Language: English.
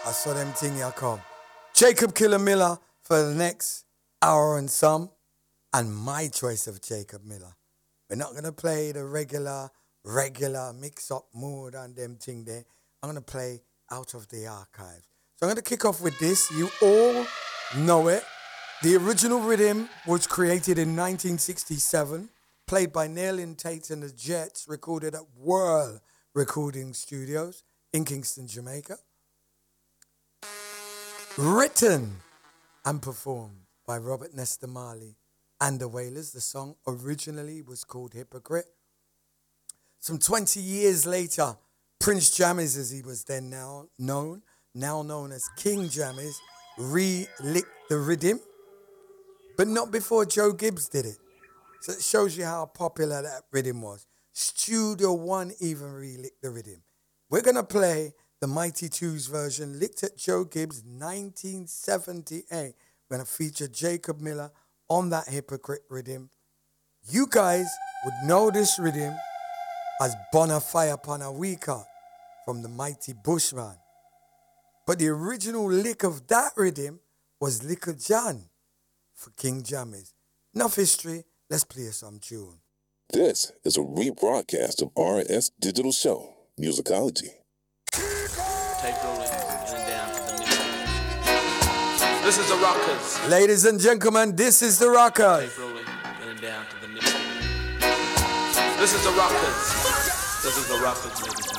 I saw them thing here come. Jacob Killer Miller for the next hour and some. And my choice of Jacob Miller. We're not going to play the regular mix-up mood and them thing there. I'm going to play out of the archives. So I'm going to kick off with this. You all know it. The original rhythm was created in 1967, played by Nayland Tate and the Jets, recorded at Whirl Recording Studios in Kingston, Jamaica. Written and performed by Robert Nesta Marley and the Wailers. The song originally was called Hypocrite. Some 20 years later, Prince Jammies, as he was then now known as King Jammies, re-licked the rhythm, but not before Joe Gibbs did it. So it shows you how popular that rhythm was. Studio One even re-licked the rhythm. We're going to play the Mighty Twos version, licked at Joe Gibbs 1978. We're going to feature Jacob Miller on that Hypocrite rhythm. You guys would know this rhythm as Bonafire Panawika from the Mighty Bushman. But the original lick of that rhythm was Little John for King Jammies. Enough history, let's play some tune. This is a rebroadcast of RS Digital Show, Musicology. Tape rolling and down to the mix. This is the Rockers. Ladies and gentlemen, this is the Rockers. Tape rolling and down to the mix. This is the Rockers. This is the Rockers, ladies.